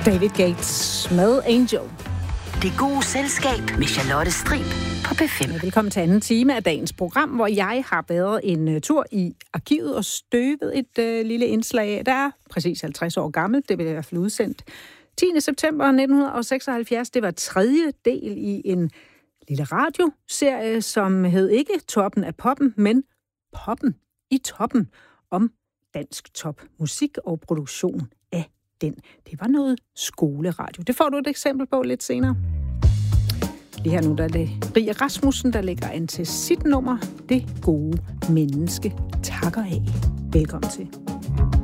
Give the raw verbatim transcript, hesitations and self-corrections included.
David Gates med Angel. Det gode selskab med Charlotte Strib på B fem. Velkommen til anden time af dagens program, hvor jeg har været en tur i arkivet og støvet et øh, lille indslag. Der er præcis halvtreds år gammelt. Det blev i hvert fald udsendt tiende september nitten seksoghalvfjerds. Det var tredje del i en lille radioserie, som hed ikke Toppen af Poppen, men Poppen i Toppen, om dansk topmusik og produktion af den. Det var noget skoleradio. Det får du et eksempel på lidt senere. Lige her nu der er det Rie Rasmussen, der lægger an til sit nummer, Det gode menneske takker af. Velkommen til.